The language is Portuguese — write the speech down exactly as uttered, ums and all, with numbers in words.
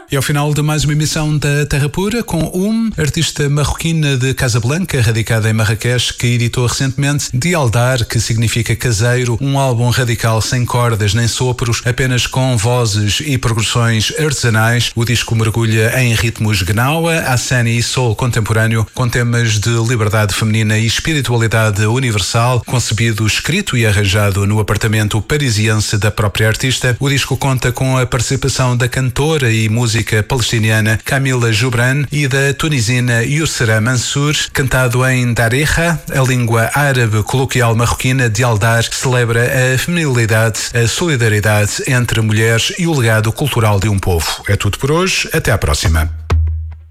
E ao final de mais uma emissão da Terra Pura, com Um, artista marroquina de Casablanca, radicada em Marrakech, que editou recentemente Dialdar, que significa caseiro, um álbum radical sem cordas nem sopros, apenas com vozes e progressões artesanais. O disco mergulha em ritmos gnawa, hassani e soul contemporâneo, com temas de liberdade feminina e espiritualidade universal, concebido, escrito e arranjado no apartamento parisiense da própria artista. O disco conta com a participação da cantora e música palestiniana Camila Joubran e da tunisina Yousra Mansour. Cantado em Dareha, a língua árabe coloquial marroquina, Dialdar celebra a feminilidade, a solidariedade entre mulheres e o legado cultural de um povo. É tudo por hoje, até à próxima.